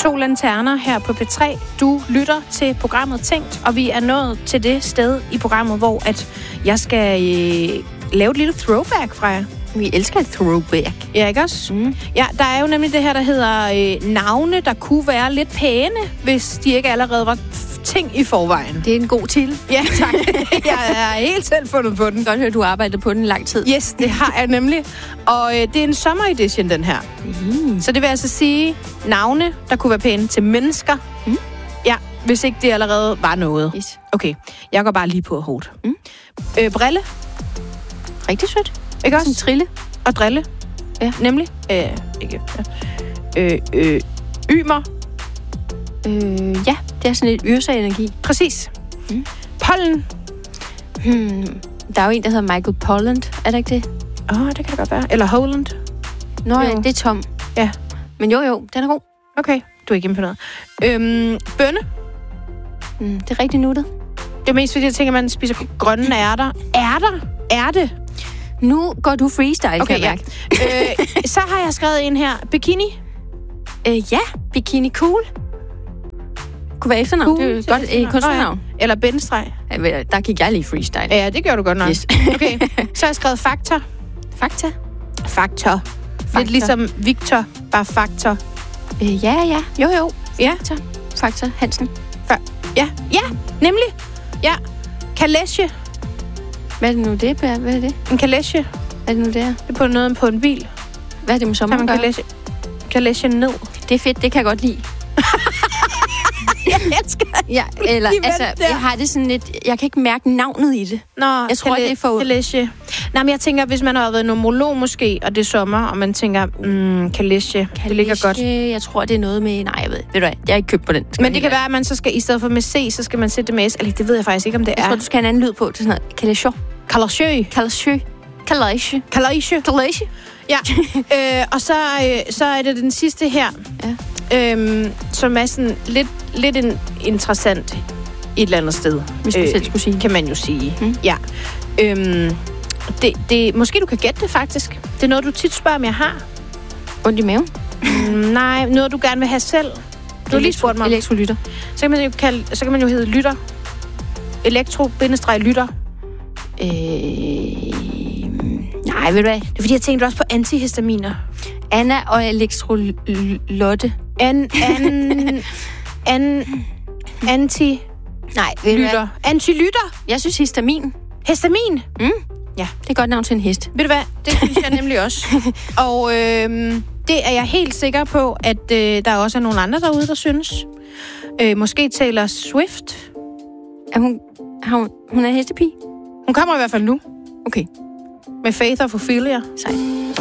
To Lanterner her på P3. Du lytter til programmet Tænkt, og vi er nået til det sted i programmet, hvor at jeg skal lave et lille throwback fra jer. Vi elsker et throwback. Ja, ikke også? Mm. Ja, der er jo nemlig det her, der hedder navne, der kunne være lidt pæne, hvis de ikke allerede var ting i forvejen. Det er en god titel. Ja, tak. Jeg er helt selv fundet på den. Godt høre, du har arbejdet på den lang tid. Yes, det har jeg nemlig. Og det er en sommeredition, den her. Så det vil altså sige navne, der kunne være pæne til mennesker. Mm. Ja, hvis ikke det allerede var noget. Yes. Okay, jeg går bare lige på hårdt. Mm. Brille. Rigtig sødt. Ikke også? Sådan trille. Og drille. Ja. Nemlig. Ikke. Ymer. Ja, det er sådan lidt yrsa-energi. Præcis. Mm. Pollen. Der er jo en, der hedder Michael Polland. Er det ikke det? Det kan det godt være. Eller Holland. Nå, ja, det er Tom. Ja. Men jo, den er god. Okay, du er ikke inde på noget. Bønne. Det er rigtig nuttet. Det er mest fordi, jeg tænker, at man spiser grønne ærter. Ærte. Nu går du freestyle, okay, kan jeg mærke. Så har jeg skrevet ind her. Bikini. Ja, bikini cool. Kunne være efternavn. Cool. Det er godt kunstnernavn. Eller bindestreg. Der gik jeg lige freestyle. Ja, det gjorde du godt nok. Yes. Okay, så har jeg skrevet faktor. Faktor. Lidt ligesom Victor, bare faktor. Ja. Jo. Ja. Faktor Hansen. Ja, nemlig. Ja. Kalesje. Hvad er det nu, det er? Hvad er det? En kalesje. Hvad er det nu, det er? Det er på noget på en bil. Hvad er det med sommer? Kan man kalesje ned? Det er fedt, det kan jeg godt lide. Jeg elsker det. Ja, eller jeg har det sådan lidt... Jeg kan ikke mærke navnet i det. Nå, jeg tror, det er for... Kalesje. Nej, men jeg tænker, hvis man har været nomolog måske, og det er sommer, og man tænker, kalesje, det ligger godt. Jeg tror, det er noget med... Nej, ved du hvad, jeg har ikke købt på den. Men det kan være, at man så skal, i stedet for med C, så skal man sætte det med S. Eller det ved jeg faktisk ikke, om det er. Jeg tror, du skal have en anden lyd på. Det er sådan noget... Kalesje. Ja. Og så er det den sidste her. Ja. Som er sådan lidt interessant et eller andet sted. Hvis du selv skulle sige. Kan man jo sige. Ja. Måske du kan gætte det faktisk. Det er noget, du tit spørger, om jeg har. Ondt i maven? Nej, noget du gerne vil have selv. Du har lige spurgt mig. Elektrolytter. Så kan man jo hedde lytter. Elektro-lytter. Nej, ved du hvad? Det er fordi, jeg tænkte også på antihistaminer. Anna og Elektrolotte. Anti... Nej, ved du hvad? Antilytter. Jeg synes histamin. Histamin? Ja, det er godt navn til en hest. Ved du hvad? Det synes jeg nemlig også. Og det er jeg helt sikker på, at der også er nogle andre derude, der synes. Måske Taylor Swift. Er hun er hestepige? Hun kommer i hvert fald nu. Okay. Med Faith of Ophelia. Sejt.